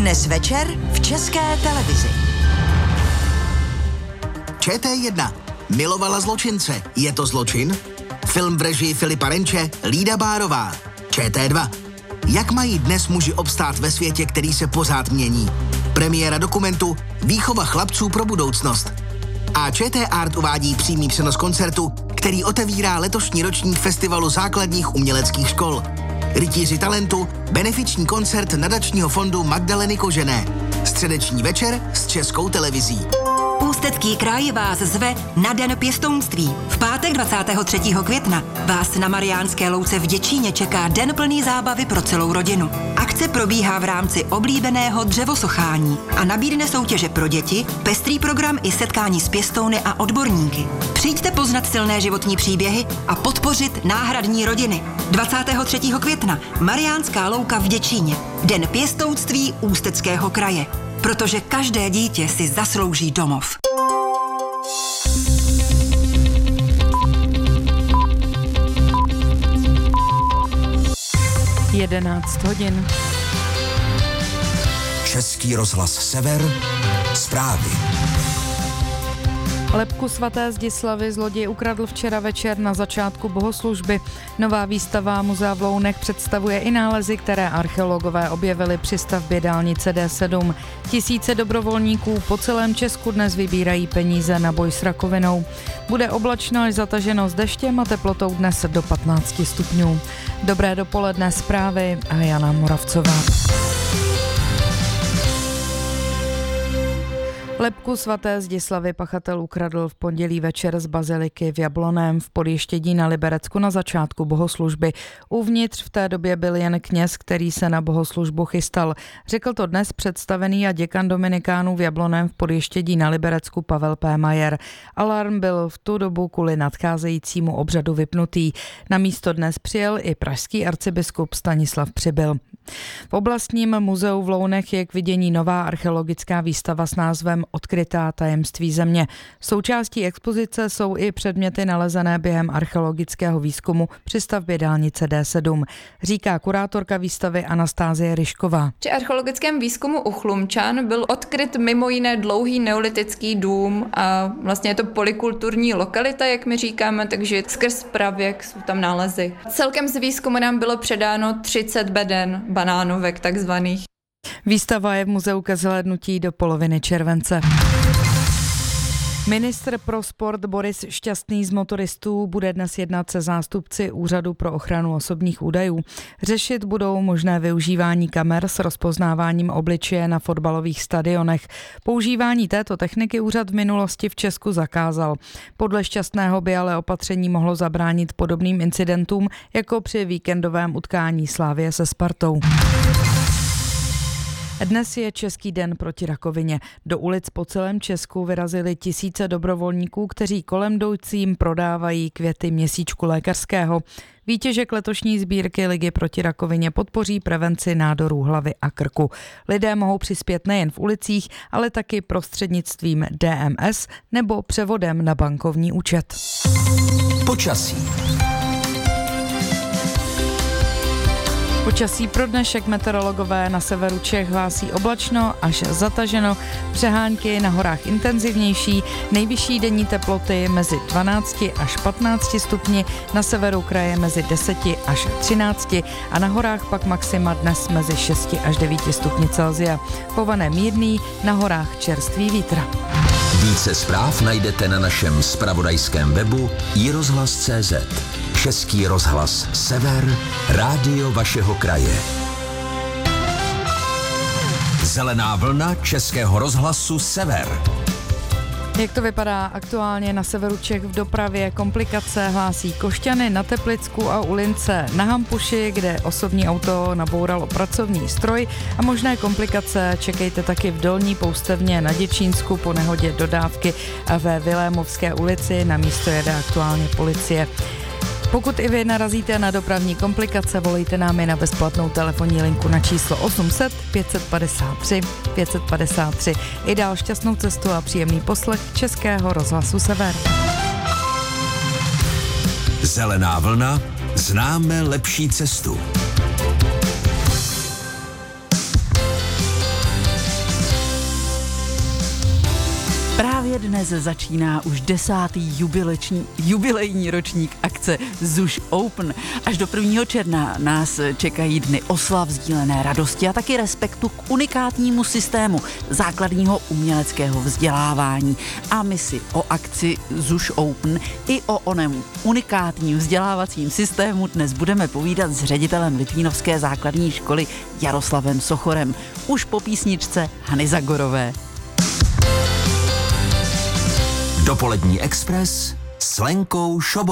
Dnes večer v České televizi. ČT1. Milovala zločince. Je to zločin? Film v režii Filipa Renče, Lída Bárová. ČT2. Jak mají dnes muži obstát ve světě, který se pořád mění? Premiéra dokumentu Výchova chlapců pro budoucnost. A ČT Art uvádí přímý přenos koncertu, který otevírá letošní ročník Festivalu základních uměleckých škol. Rytíři talentu, benefiční koncert nadačního fondu Magdaleny Kožené. Středeční večer s Českou televizí. Ústecký kraj vás zve na Den pěstounství. V pátek 23. května vás na Mariánské louce v Děčíně čeká den plný zábavy pro celou rodinu. Akce probíhá v rámci oblíbeného dřevosochání a nabídne soutěže pro děti, pestrý program i setkání s pěstouny a odborníky. Přijďte poznat silné životní příběhy a podpořit náhradní rodiny. 23. května Mariánská louka v Děčíně. Den pěstounství Ústeckého kraje. Protože každé dítě si zaslouží domov. Jedenáct hodin. Český rozhlas Sever. Zprávy. Lebku svaté Zdislavy zloděj ukradl včera večer na začátku bohoslužby. Nová výstava muzea v Lounech představuje i nálezy, které archeologové objevili při stavbě dálnice D7. Tisíce dobrovolníků po celém Česku dnes vybírají peníze na boj s rakovinou. Bude oblačno až zataženo s deštěm a teplotou dnes do 15 stupňů. Dobré dopoledne, zprávy a Jana Moravcová. Lebku svaté Zdislavy pachatel ukradl v pondělí večer z baziliky v Jablonném v Podještědí na Liberecku na začátku bohoslužby. Uvnitř v té době byl jen kněz, který se na bohoslužbu chystal. Řekl to dnes představený a děkan dominikánů v Jablonném v Podještědí na Liberecku Pavel P. Majer. Alarm byl v tu dobu kvůli nadcházejícímu obřadu vypnutý. Na místo dnes přijel i pražský arcibiskup Stanislav Přibyl. V oblastním muzeu v Lounech je k vidění nová archeologická výstava s názvem Odkrytá tajemství země. Součástí expozice jsou i předměty nalezené během archeologického výzkumu při stavbě dálnice D7, říká kurátorka výstavy Anastázie Ryšková. Při archeologickém výzkumu u Chlumčan byl odkryt mimo jiné dlouhý neolitický dům a vlastně je to polykulturní lokalita, jak my říkáme, takže skrz pravěk jsou tam nálezy. Celkem z výzkumu nám bylo předáno 30 beden banánovek takzvaných. Výstava je v muzeu ke zhlédnutí do poloviny července. Ministr pro sport Boris Šťastný z motoristů bude dnes jednat se zástupci Úřadu pro ochranu osobních údajů. Řešit budou možné využívání kamer s rozpoznáváním obličeje na fotbalových stadionech. Používání této techniky úřad v minulosti v Česku zakázal. Podle Šťastného by ale opatření mohlo zabránit podobným incidentům jako při víkendovém utkání Slavie se Spartou. Dnes je Český den proti rakovině. Do ulic po celém Česku vyrazili tisíce dobrovolníků, kteří kolem jdoucím prodávají květy měsíčku lékařského. Výtěžek letošní sbírky Ligy proti rakovině podpoří prevenci nádorů hlavy a krku. Lidé mohou přispět nejen v ulicích, ale taky prostřednictvím DMS nebo převodem na bankovní účet. Počasí. Počasí pro dnešek meteorologové na severu Čech hlásí oblačno až zataženo, přehánky na horách intenzivnější, nejvyšší denní teploty mezi 12 až 15 stupni, na severu kraje mezi 10 až 13 a na horách pak maxima dnes mezi 6 až 9 stupni Celsia. Pované mírný, na horách čerstvý vítr. Více zpráv najdete na našem zpravodajském webu iRozhlas.cz. Český rozhlas Sever, rádio vašeho kraje. Zelená vlna Českého rozhlasu Sever. Jak to vypadá aktuálně na severu Čech v dopravě? Komplikace hlásí Košťany na Teplicku a u Lince na Hampuši, kde osobní auto nabouralo pracovní stroj, a možné komplikace čekejte taky v Dolní Poustevně na Děčínsku po nehodě dodávky a ve Vilémovské ulici. Na místo jede aktuálně policie. Pokud i vy narazíte na dopravní komplikace, volejte nám na bezplatnou telefonní linku na číslo 800 553 553. I dál šťastnou cestu a příjemný poslech Českého rozhlasu Sever. Zelená vlna, známe lepší cestu. dnes začíná už 10. jubilejní ročník akce ZUŠ Open. Až do 1. června nás čekají dny oslav, sdílené radosti a taky respektu k unikátnímu systému základního uměleckého vzdělávání. A my si o akci ZUŠ Open i o onem unikátním vzdělávacím systému dnes budeme povídat s ředitelem Litvínovské základní školy Jaroslavem Sochorem. Už po písničce Hany Zagorové. Dopolední Express s Lenkou Šobou.